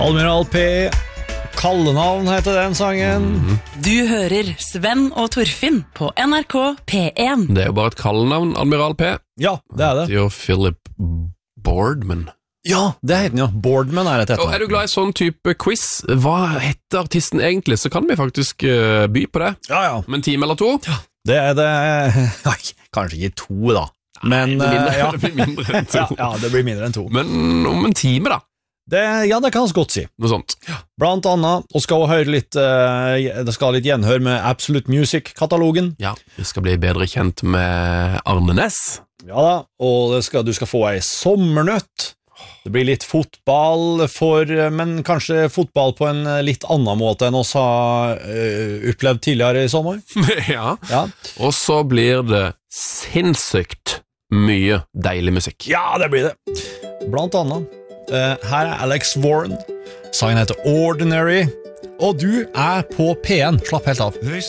Admiral P, kallenavn heter den sangen. Du hører Sven og Torfinn på NRK P1. Det er jo bare et kallenavn, Admiral P. Ja, det er det. Det er jo Philip Boardman. Ja, det heter den jo. Boardman er det Og etter. er du glad i sånn type quiz? Hva heter artisten egentlig? Så kan vi faktisk by på det. Ja, ja. Om en time eller to. Det er det. Nei, kanskje ikke to da. Men, ja. Det blir mindre enn to. Ja, det blir mindre enn to. Men om en time da. Ja, det kan vi godt si. Noe sånt. Blant annet, og skal høre litt, det skal ha litt gjenhør med Absolute Music-katalogen. Ja, vi skal bli bedre kjent med Arne Næss. Ja da, og du skal få ei sommernøtt. Det blir litt fotball men kanskje fotball på en litt annen måte enn oss har opplevd tidligere i sommer. Ja. Ja. Og så blir det sinnssykt mye deilig musikk. Ja, det blir det. Blant annet, her er Alex Warren. Sangen heter Ordinary. Og du er på P1. Slapp helt av.